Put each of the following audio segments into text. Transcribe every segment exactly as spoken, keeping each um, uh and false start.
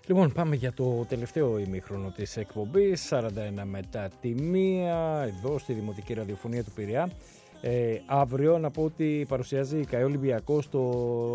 Λοιπόν, πάμε για το τελευταίο ημίχρονο της εκπομπής, σαράντα ένα μετά τη μία, εδώ στη Δημοτική Ραδιοφωνία του Πειραιά. Ε, αύριο να πω ότι παρουσιάζει η ΚΑΕ Ολυμπιακός το...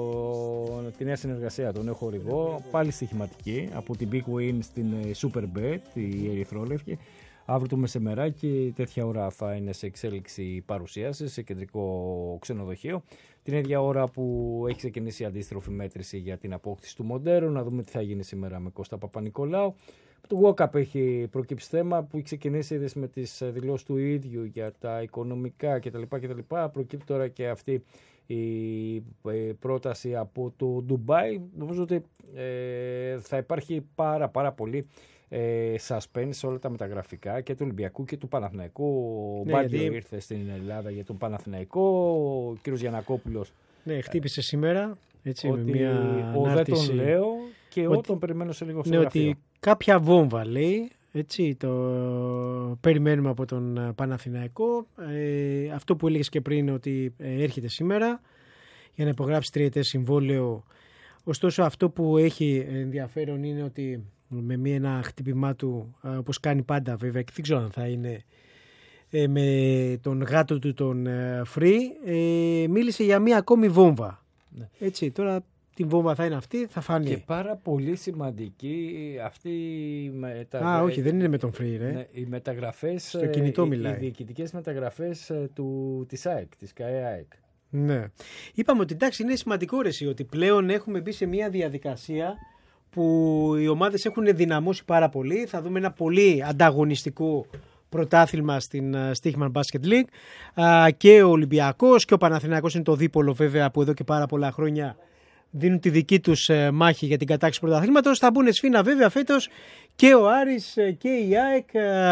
τη νέα συνεργασία, τον νέο χορηγό, πάλι στοιχηματική, από την Big Win στην Superbet, η Ερυθρόλευκη. Αύριο το μεσημεράκι, τέτοια ώρα θα είναι σε εξέλιξη παρουσίαση σε κεντρικό ξενοδοχείο. Την ίδια ώρα που έχει ξεκινήσει η αντίστροφη μέτρηση για την απόκτηση του Μοντέρου. Να δούμε τι θα γίνει σήμερα με Κώστα Παπα-Νικολάου. Το Walkup έχει προκύψει θέμα που έχει ξεκινήσει με τις δηλώσεις του ίδιου για τα οικονομικά κτλ. κτλ. Προκύπτει τώρα και αυτή η πρόταση από το Ντουμπάι. Νομίζω ότι ε, θα υπάρχει πάρα πάρα πολύ ε, suspense σε όλα τα μεταγραφικά και του Ολυμπιακού και του Παναθηναϊκού. Ο ναι, Μπάγκιο γιατί... ήρθε στην Ελλάδα για τον Παναθηναϊκό, ο κύριος Γιαννακόπουλος. Ναι, χτύπησε σήμερα. Έτσι, ότι με μια ο ανάρτηση... δεν τον λέω και ότι... ο τον περιμένω σε λίγο στο ναι, γραφείο. Ότι κάποια βόμβα λέει, έτσι, το περιμένουμε από τον Παναθηναϊκό. Ε, αυτό που έλεγες και πριν ότι ε, έρχεται σήμερα για να υπογράψει τριετές συμβόλαιο. Ωστόσο αυτό που έχει ενδιαφέρον είναι ότι με μία ένα χτύπημά του, όπως κάνει πάντα βέβαια, και δεν ξέρω αν θα είναι ε, με τον γάτο του τον ε, Free, ε, μίλησε για μία ακόμη βόμβα. Ναι. Έτσι, τώρα την βόμβα θα είναι αυτή, θα φανεί. Και πάρα πολύ σημαντική αυτή η μεταγραφή. Α, όχι, δεν είναι με τον Free, ρε. Ναι, οι μεταγραφές, στο κινητό μιλάει. Οι διοικητικές μεταγραφές του, της ΑΕΚ, της ΚΑΕ ΑΕΚ. Ναι. Είπαμε ότι εντάξει, είναι σημαντικό ρε, ότι πλέον έχουμε μπει σε μια διαδικασία που οι ομάδες έχουν δυναμώσει πάρα πολύ. Θα δούμε ένα πολύ ανταγωνιστικό πρωτάθλημα στην Stoichman Basket League. Και ο Ολυμπιακός και ο Παναθηναϊκός είναι το δίπολο βέβαια που εδώ και πάρα πολλά χρόνια δίνουν τη δική τους μάχη για την κατάκτηση πρωταθλήματος. Θα μπουν σφήνα βέβαια φέτος και ο Άρης και η ΑΕΚ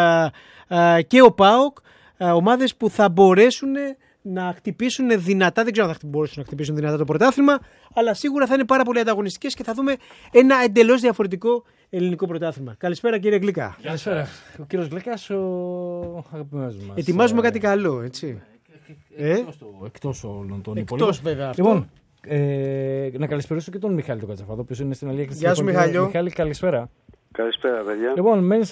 και ο ΠΑΟΚ, ομάδες που θα μπορέσουν να χτυπήσουν δυνατά, δεν ξέρω αν θα μπορέσουν να χτυπήσουν δυνατά το πρωτάθλημα, αλλά σίγουρα θα είναι πάρα πολύ ανταγωνιστικές και θα δούμε ένα εντελώς διαφορετικό ελληνικό πρωτάθλημα. Καλησπέρα κύριε Γλυκά. Γεια σας. Ο κύριος Γλυκάς, ο αγαπημένος μας. Ετοιμάζουμε κάτι καλό, έτσι. Εκτός, το, εκτός όλων των υπολείπων. Εκτός βέβαια αυτό. Λοιπόν, ε, να καλησπερίσω και τον Μιχάλη τον Κατσαφαδό, ο οποίος είναι στην Αλία. Γεια σου Μιχάλη. Μιχάλη, καλησπέρα. Καλησπέρα, παιδιά. Λοιπόν, μένεις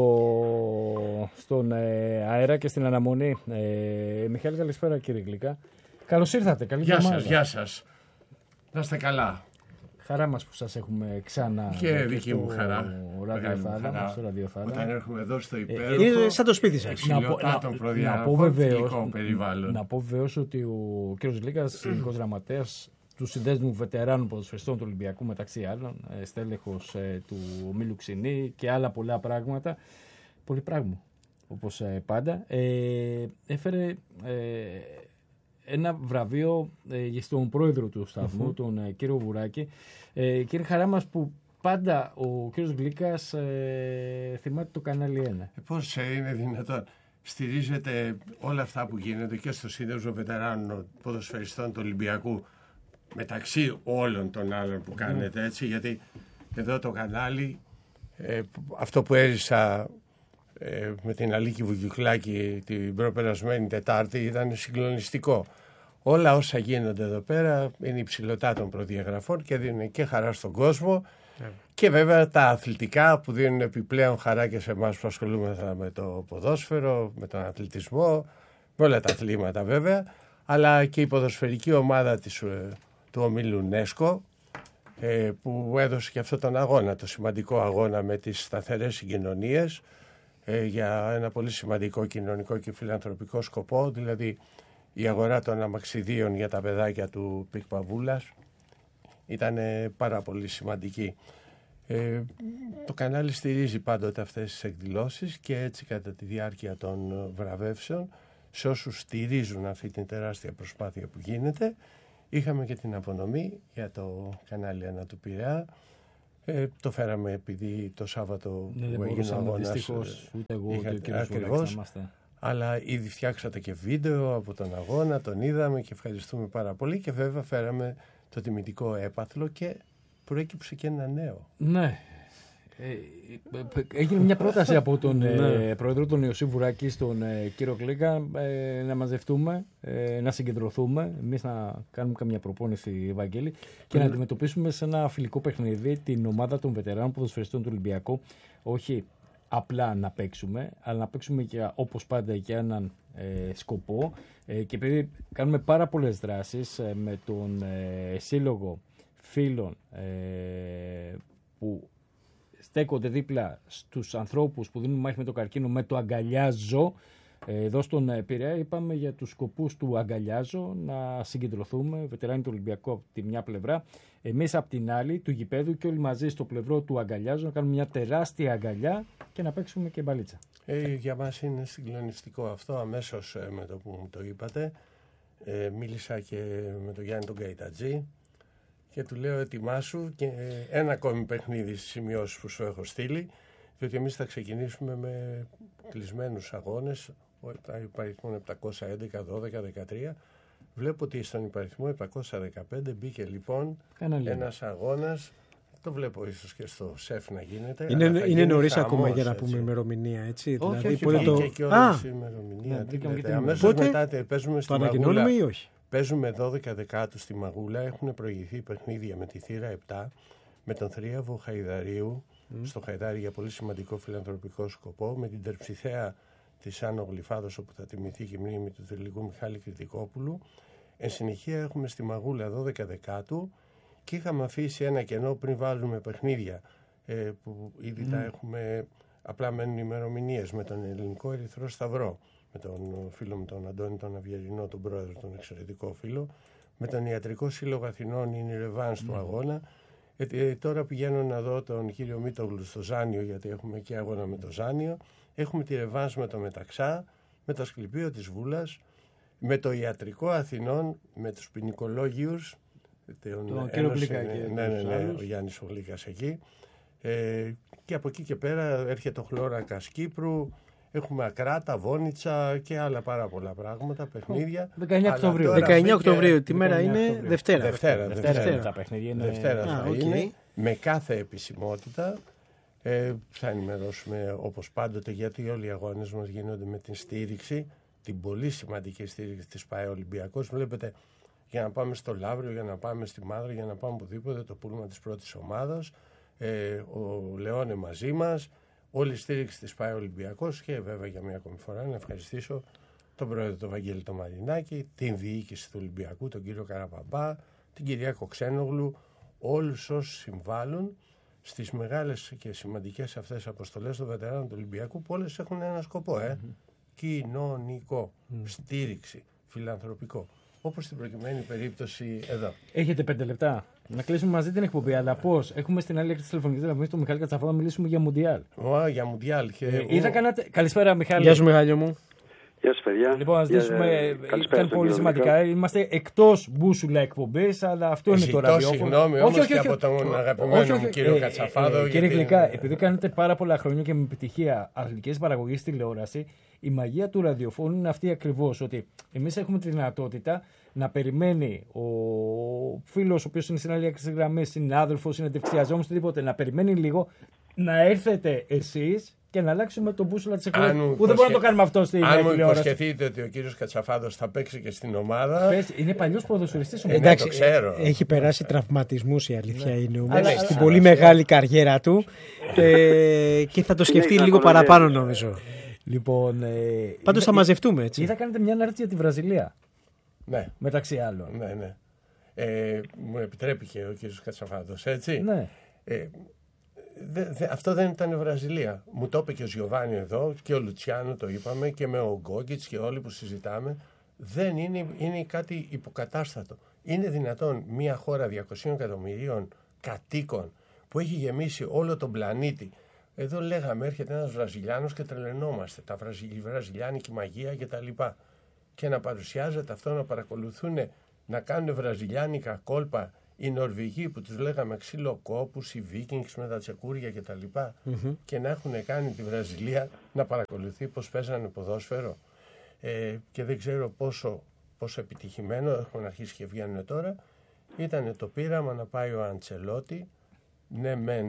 λίγο στον ε, αέρα και στην αναμονή. Ε, Μιχάλη, καλησπέρα κύριε Γλυκά. Καλώς ήρθατε. Καλή γεια εβδομάδα. σας, γεια σας. Να είστε καλά. Χαρά μας που σας έχουμε ξανά. Και δική μου χαρά. Ραδιοφάνα. Όταν έρχομαι εδώ στο υπέροχο. Είναι σαν το σπίτι σας. Εξιλιωτάτων προδιαγραφών φιλικό περιβάλλον. Να πω βεβαίως ότι ο κύριος Γλυκάς, γενικός γραμματέας του Συνδέσμου Βετεράνων Ποδοσφαιριστών του Ολυμπιακού, μεταξύ άλλων, στέλεχος ε, του Μήλου Ξινή και άλλα πολλά πράγματα. Πολύ πράγμα, όπως ε, πάντα. Ε, έφερε ε, ένα βραβείο ε, στον πρόεδρο του σταθμού, mm-hmm. τον ε, κύριο Βουράκη. Ε, και είναι χαρά μας που πάντα ο κύριος Γλυκάς ε, θυμάται το κανάλι ένα. Ε, πώς ε, είναι δυνατόν. Στηρίζετε όλα αυτά που γίνεται και στο Σύνδεσμο Βετεράνων Ποδοσφαιριστών του Ολυμπιακού, μεταξύ όλων των άλλων που κάνετε, έτσι, γιατί εδώ το κανάλι, ε, αυτό που έζησα ε, με την Αλίκη Βουγιουκλάκη την προπερασμένη Τετάρτη ήταν συγκλονιστικό. Όλα όσα γίνονται εδώ πέρα είναι υψηλωτά των προδιαγραφών και δίνουν και χαρά στον κόσμο yeah. και βέβαια τα αθλητικά που δίνουν επιπλέον χαρά και σε εμάς που ασχολούμαστε με το ποδόσφαιρο, με τον αθλητισμό, με όλα τα αθλήματα βέβαια, αλλά και η ποδοσφαιρική ομάδα της του ομίλου Νέσκο ε, που έδωσε και αυτόν τον αγώνα, το σημαντικό αγώνα με τις σταθερές συγκοινωνίες ε, για ένα πολύ σημαντικό κοινωνικό και φιλανθρωπικό σκοπό, δηλαδή η αγορά των αμαξιδίων για τα παιδάκια του Πικ Παβούλας ήταν ε, πάρα πολύ σημαντική. Ε, το κανάλι στηρίζει πάντοτε αυτές τις εκδηλώσεις και έτσι κατά τη διάρκεια των βραβεύσεων σε όσους στηρίζουν αυτή την τεράστια προσπάθεια που γίνεται. Είχαμε και την απονομή για το κανάλι ένα του Πειραιά. Ε, το φέραμε επειδή το Σάββατο ναι, που έγινε ο αγώνας. Δυστυχώς ούτε εγώ είχα, ούτε ο ακριβώς, αλλά ήδη φτιάξατε και βίντεο από τον αγώνα, τον είδαμε και ευχαριστούμε πάρα πολύ και βέβαια φέραμε το τιμητικό έπαθλο και προέκυψε και ένα νέο. Ναι. Έγινε μια πρόταση από τον ε, πρόεδρο, τον Ιωσήφ Βουράκη, στον ε, κύριο Κλίκα, ε, να μαζευτούμε, ε, να συγκεντρωθούμε, εμείς να κάνουμε καμιά προπόνηση, Βαγγέλη, και mm. να αντιμετωπίσουμε σε ένα φιλικό παιχνίδι την ομάδα των βετεράνων ποδοσφαιριστών του Ολυμπιακού. Όχι απλά να παίξουμε, αλλά να παίξουμε και όπως πάντα για έναν ε, σκοπό. Ε, και επειδή κάνουμε πάρα πολλές δράσεις ε, με τον ε, σύλλογο φίλων ε, που στέκονται δίπλα στους ανθρώπους που δίνουν μάχη με το καρκίνο, με το αγκαλιάζω. Εδώ στον Πειραιά είπαμε για τους σκοπούς του αγκαλιάζω να συγκεντρωθούμε, βετεράνοι του Ολυμπιακού από τη μια πλευρά, εμείς από την άλλη του γηπέδου, και όλοι μαζί στο πλευρό του αγκαλιάζω να κάνουμε μια τεράστια αγκαλιά και να παίξουμε και μπαλίτσα. Ε, για μας είναι συγκλονιστικό αυτό. Αμέσως ε, με το που μου το είπατε, ε, μίλησα και με τον Γιάννη τον Καϊτατζή και του λέω ετοιμάσου και ένα ακόμη παιχνίδι στις σημειώσεις που σου έχω στείλει, διότι εμείς θα ξεκινήσουμε με κλεισμένους αγώνες, υπαριθμών επτακόσια έντεκα, δώδεκα, δεκατρία. Βλέπω ότι στον υπαριθμό επτακόσια δεκαπέντε μπήκε λοιπόν ένας αγώνας. Το βλέπω ίσως και στο ΣΕΦ να γίνεται. Είναι, είναι νωρίς ακόμα για να πούμε ημερομηνία, έτσι. Όχι, δηλαδή, όχι, πότε το... το... και όλες η ημερομηνία. Ναι, αμέσως πότε... μετά παίζουμε στη το Μαγούλα. Ή όχι? Παίζουμε δώδεκα Δεκάτου στη Μαγούλα. Έχουν προηγηθεί παιχνίδια με τη θύρα επτά, με τον Θρίαβο Χαϊδαρίου, mm. στο Χαϊδάρι για πολύ σημαντικό φιλανθρωπικό σκοπό, με την Τερψιθέα της Άνω Γλυφάδος, όπου θα τιμηθεί και η μνήμη του τελικού Μιχάλη Κρητικόπουλου. Εν συνεχεία έχουμε στη Μαγούλα δώδεκα Δεκάτου και είχαμε αφήσει ένα κενό πριν βάλουμε παιχνίδια ε, που ήδη mm. τα έχουμε, απλά μένουν ημερομηνίες, με τον Ελληνικό Ερυθρό Σταυρό, με τον φίλο μου τον Αντώνη τον Αβιερινό, τον πρόεδρο, τον εξαιρετικό φίλο, με τον Ιατρικό Σύλλογο Αθηνών, είναι η ρεβάνς mm. του αγώνα. Ε, ε, τώρα πηγαίνω να δω τον κύριο Μήτογλου στο Ζάνιο, γιατί έχουμε και αγώνα με το Ζάνιο. Έχουμε τη ρεβάνς με το Μεταξά, με το Ασκληπείο της Βούλας, με το Ιατρικό Αθηνών, με τους ποινικολόγιους, το κύριο Γλύκα και ναι, ναι, ναι, ο Γιάννης ο Γλύκας εκεί. Ε, και από εκεί και πέρα έρχεται ο Χλώρακας Κύπρου, έχουμε Ακράτα, Βόνιτσα και άλλα πάρα πολλά πράγματα, παιχνίδια. δεκαεννιά Οκτωβρίου. δεκαεννιά Οκτωβρίου, τη μέρα είναι Δευτέρα. Δευτέρα, Δευτέρα, Δευτέρα. Τα παιχνίδια είναι... Δευτέρα Α, θα okay. είναι, με κάθε επισημότητα. Ε, θα ενημερώσουμε όπως πάντοτε, γιατί όλοι οι αγώνες μας γίνονται με την στήριξη, την πολύ σημαντική στήριξη της ΠΑΕ Ολυμπιακός. Βλέπετε, για να πάμε στο Λαύριο, για να πάμε στη Μάδρα, για να πάμε οπουδήποτε, το πούλμα της πρώτης ομάδας, ε, ο Λεόνε μαζί μας, όλη η στήριξη της ΠΑΕ Ολυμπιακός. Και βέβαια για μια ακόμη φορά να ευχαριστήσω τον πρόεδρο τον Βαγγέλη τον Μαρινάκη, την διοίκηση του Ολυμπιακού, τον κύριο Καραπαμπά, την κυρία Κοξένογλου, όλους όσους συμβάλλουν στις μεγάλες και σημαντικές αυτές αποστολές των βετεράνων του Ολυμπιακού, που όλες έχουν ένα σκοπό, ε, mm-hmm. κοινωνικό, mm. στήριξη, φιλανθρωπικό. Όπως στην προκειμένη περίπτωση εδώ. Έχετε πέντε λεπτά να κλείσουμε μαζί την εκπομπή, αλλά πώς? Έχουμε στην άλλη άκρη της τηλεφωνικής γραμμής τον Μιχάλη Κατσαφάδο να μιλήσουμε για Μουντιάλ. Ω, για Μουντιάλ. Και ε, είδα κάνατε... Καλησπέρα, Μιχάλη. Γεια σου, Μιχάλη μου. Γεια σας, παιδιά. Λοιπόν, να ζητήσουμε. Ήταν πολύ σημαντικά. Μιχάλη. Είμαστε εκτός μπούσουλα εκπομπής, αλλά αυτό είναι το ραδιόφωνο. Συγγνώμη όμως και από τον αγαπημένο μου κύριο Κατσαφάδο. Κύριε Γλυκά, επειδή κάνετε πάρα πολλά χρόνια και με επιτυχία αθλητικής παραγωγής τηλεόραση, η μαγεία του ραδιοφώνου είναι αυτή ακριβώς. Ότι εμείς έχουμε τη δυνατότητα να περιμένει ο φίλος, ο οποίος είναι στην άλλη άκρη της γραμμής, συνάδελφος, συνεντευξιαζόμενος, οτιδήποτε, να περιμένει λίγο, να έρθετε εσείς και να αλλάξουμε τον μπούσουλα της εκπομπής. Που δεν μπορούμε να το κάνουμε αυτό στην τηλεόραση. Αν μου υποσχεθείτε ότι ο κύριος Κατσαφάδος θα παίξει και στην ομάδα. Πες, είναι παλιός ποδοσφαιριστής. Εντάξει, το ξέρω. Έχει περάσει τραυματισμούς, η αλήθεια ναι. είναι. Αλλά, στην αλλά, πολύ αλλά, μεγάλη καριέρα του ε, και θα το σκεφτεί λίγο παραπάνω, νομίζω. Λοιπόν, ε, πάντως θα μαζευτούμε, έτσι. Ή θα κάνετε μια ανάρτηση για τη Βραζιλία. Ναι. Μεταξύ άλλων. Ναι, ναι. Ε, μου επιτρέπει και ο κύριος Κατσαφάδος, έτσι. Ναι. Ε, δε, δε, αυτό δεν ήταν η Βραζιλία. Μου το είπε και ο Γιωβάνι εδώ και ο Λουτσιάνο, το είπαμε, και με ο Γκόγκιτς και όλοι που συζητάμε. Δεν είναι, είναι κάτι υποκατάστατο. Είναι δυνατόν μια χώρα διακοσίων εκατομμυρίων κατοίκων που έχει γεμίσει όλο τον πλανήτη. Εδώ λέγαμε, έρχεται ένας Βραζιλιάνος και τρελαινόμαστε. Τα βραζιλ, βραζιλιάνικη μαγεία κτλ. Και να παρουσιάζεται αυτό, να παρακολουθούν, να κάνουν βραζιλιάνικα κόλπα οι Νορβηγοί που τους λέγαμε ξυλοκόπους, οι Βίκινγκς με τα τσεκούρια κτλ. Mm-hmm. Και να έχουν κάνει τη Βραζιλία να παρακολουθεί πώς παίζανε ποδόσφαιρο. Ε, και δεν ξέρω πόσο, πόσο επιτυχημένο, έχουν αρχίσει και βγαίνουν τώρα, ήταν το πείραμα να πάει ο Αντσελότη, ναι μεν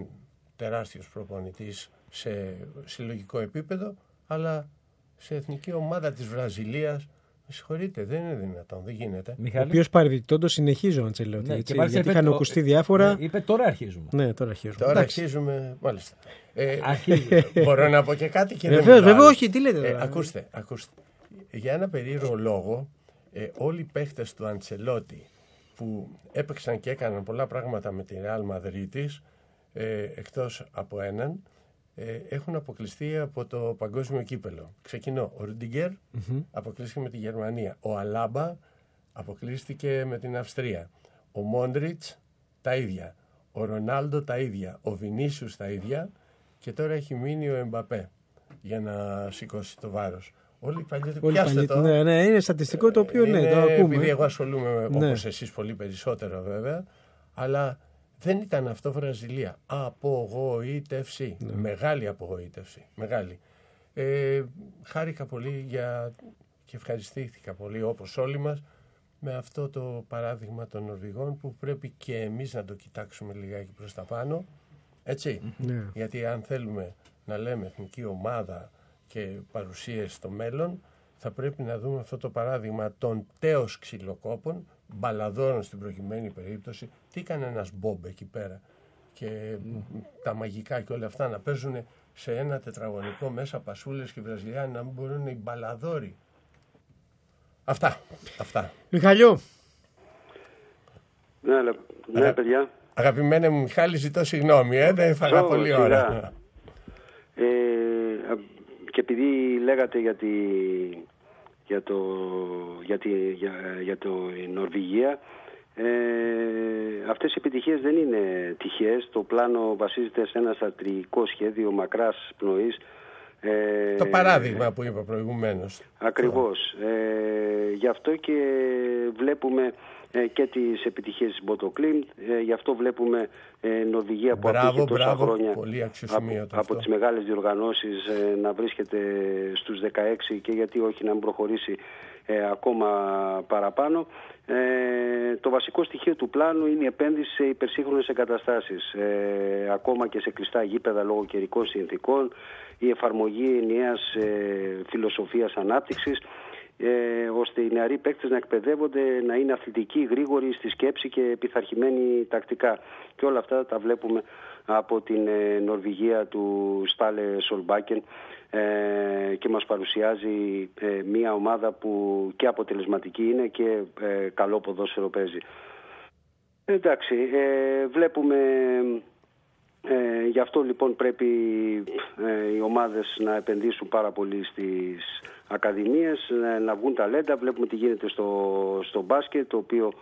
τεράστιος προπονητής σε συλλογικό επίπεδο, αλλά σε εθνική ομάδα της Βραζιλίας, με συγχωρείτε, δεν είναι δυνατόν, δεν γίνεται. Μιχάλη. Ο οποίος παρεμπιπτόντως συνεχίζει ο Αντσελότη. Ναι, έτσι, και γιατί είχαν είπε, ακουστεί διάφορα. Ναι, είπε τώρα αρχίζουμε. Ναι, τώρα αρχίζουμε. Τώρα Εντάξει. αρχίζουμε, μάλιστα. Ε, Αρχίζουμε. μπορώ να πω και κάτι και Βεβαίως, δεν βέβαια, όχι, τι λέτε τώρα. Ε, ακούστε, ακούστε. Για ένα περίεργο λόγο, ε, όλοι οι παίχτες του Αντσελότη που έπαιξαν και έκαναν πολλά πράγματα με τη Ρεάλ Μαδρίτης, ε, εκτός από έναν, ε, έχουν αποκλειστεί από το παγκόσμιο κύπελο. Ξεκινώ. Ο Ρουντιγκέρ mm-hmm. αποκλείστηκε με τη Γερμανία. Ο Αλάμπα αποκλείστηκε με την Αυστρία. Ο Μόντριτς τα ίδια. Ο Ρονάλντο τα ίδια. Ο Βινίσιους τα ίδια. Και τώρα έχει μείνει ο Εμπαπέ για να σηκώσει το βάρος. Όλοι οι παλιότεροι. Πιάστε το. Ναι, ναι, είναι στατιστικό το οποίο είναι, ναι, το ακούμε. Επειδή εγώ ασχολούμαι ναι. όπως εσείς πολύ περισσότερο βέβαια, αλλά δεν ήταν αυτό Βραζιλία. Απογοήτευση. Ναι. Μεγάλη απογοήτευση. Μεγάλη. Ε, χάρηκα πολύ για... και ευχαριστήθηκα πολύ όπως όλοι μας με αυτό το παράδειγμα των Νορβηγών που πρέπει και εμείς να το κοιτάξουμε λιγάκι προς τα πάνω. Έτσι. Ναι. Γιατί αν θέλουμε να λέμε εθνική ομάδα και παρουσίες στο μέλλον, θα πρέπει να δούμε αυτό το παράδειγμα των τέος ξυλοκόπων, μπαλαδόρων στην προκειμένη περίπτωση. Τι έκανε ένας Μπομπ εκεί πέρα και mm. τα μαγικά και όλα αυτά να παίζουν σε ένα τετραγωνικό μέσα πασούλες και Βραζιλιάνοι, να μην μπορούν οι μπαλαδόροι. Αυτά, αυτά. Μιχαλιό. Ναι, ναι Αγα... παιδιά. Αγαπημένε μου Μιχάλη, ζητώ συγγνώμη, ε, δεν έφαγα πολύ ώρα. Ε, και επειδή λέγατε για, τη, για, το, για, τη, για, για το η Νορβηγία, ε, αυτές οι επιτυχίες δεν είναι τυχαίες. Το πλάνο βασίζεται σε ένα στρατηγικό σχέδιο μακράς πνοής. Ε, το παράδειγμα που είπα προηγουμένως. Ακριβώς. Ε, γι' αυτό και βλέπουμε ε, και τις επιτυχίες της Μποτοκλίν. Ε, γι' αυτό βλέπουμε ε, Νορβηγία που απήχε τόσα μπράβο, χρόνια πολύ από, από τις μεγάλες διοργανώσεις ε, να βρίσκεται στους δεκαέξι και γιατί όχι να μην προχωρήσει ε, ακόμα παραπάνω. Ε, το βασικό στοιχείο του πλάνου είναι η επένδυση σε υπερσύγχρονες εγκαταστάσεις, ε, ακόμα και σε κλειστά γήπεδα λόγω καιρικών συνθήκων, η εφαρμογή ενιαίας ε, φιλοσοφίας ανάπτυξης, ε, ώστε οι νεαροί παίκτες να εκπαιδεύονται, να είναι αθλητικοί, γρήγοροι στη σκέψη και πειθαρχημένοι τακτικά. Και όλα αυτά τα βλέπουμε από την ε, Νορβηγία του Στάλε Σολμπάκεν ε, και μας παρουσιάζει ε, μια ομάδα που και αποτελεσματική είναι και ε, καλό ποδόσφαιρο παίζει. Εντάξει, ε, βλέπουμε... Ε, γι' αυτό λοιπόν πρέπει ε, οι ομάδες να επενδύσουν πάρα πολύ στις ακαδημίες, ε, να βγουν ταλέντα. Βλέπουμε τι γίνεται στο, στο μπάσκετ, το οποίο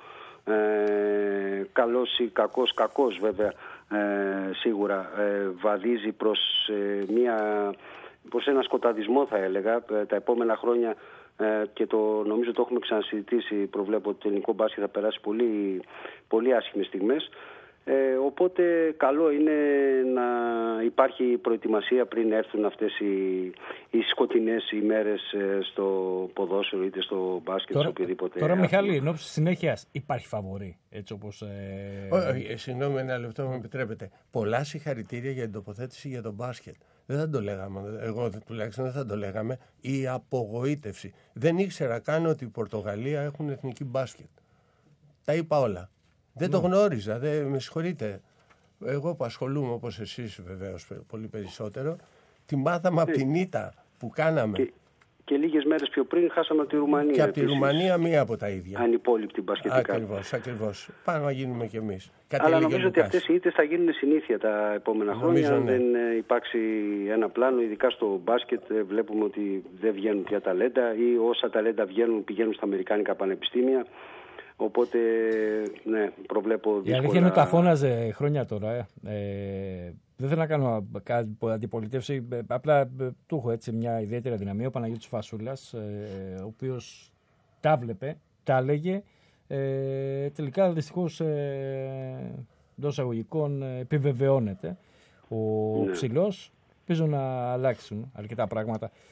ε, καλός ή κακός, κακός βέβαια ε, σίγουρα ε, βαδίζει προς, ε, μια, προς ένα σκοταδισμό θα έλεγα. Ε, τα επόμενα χρόνια ε, και το, νομίζω το έχουμε ξανασυζητήσει, προβλέπω ότι το ελληνικό μπάσκετ θα περάσει πολύ, πολύ άσχημες στιγμές. Ε, οπότε καλό είναι να υπάρχει προετοιμασία πριν έρθουν αυτές οι, οι σκοτεινές ημέρες στο ποδόσφαιρο είτε στο μπάσκετ, τώρα, σε οποιοδήποτε. Τώρα Μιχάλη, εν ώψη συνέχειας υπάρχει φαβορί, έτσι όπως... Ε... Όχι, συγγνώμη ένα λεπτό μου επιτρέπετε. Πολλά συγχαρητήρια για την τοποθέτηση για το μπάσκετ. Δεν θα το λέγαμε, εγώ τουλάχιστον δεν θα το λέγαμε. Η απογοήτευση. Δεν ήξερα καν ότι η Πορτογαλία έχουν εθνική μπάσκετ. Τα είπα όλα. Δεν το γνώριζα, δεν, με συγχωρείτε. Εγώ που ασχολούμαι όπως εσείς βεβαίως πολύ περισσότερο, τη μάθαμε από την ήττα που κάναμε. Και, και λίγες μέρες πιο πριν χάσαμε από τη Ρουμανία. Και από τη Ρουμανία μία από τα ίδια. Ανυπόλοιπτη μπασκετικά. Ακριβώς, ακριβώς. Πάμε να γίνουμε κι εμείς. Κάτι Αλλά νομίζω ότι αυτές οι ήττες θα γίνουν συνήθεια τα επόμενα νομίζω, χρόνια. Αν ναι. δεν υπάρξει ένα πλάνο, ειδικά στο μπάσκετ, βλέπουμε ότι δεν βγαίνουν πια ταλέντα ή όσα ταλέντα βγαίνουν πηγαίνουν στα αμερικάνικα πανεπιστήμια. Οπότε, ναι, προβλέπω δύσκολα... Η αλήθεια είναι ότι τα φώναζε χρόνια τώρα. Ε. Ε, δεν θέλω να κάνω κάτι αντιπολίτευση. Ε, απλά ε, του έχω έτσι μια ιδιαίτερη αδυναμία. Ο Παναγιώτης Φασούλας, ε, ο οποίος τα βλέπε, τα έλεγε. Ε, τελικά, δυστυχώς, ε, εντός εισαγωγικών, ε, επιβεβαιώνεται. Ο ναι. ψηλός, ελπίζω να αλλάξουν αρκετά πράγματα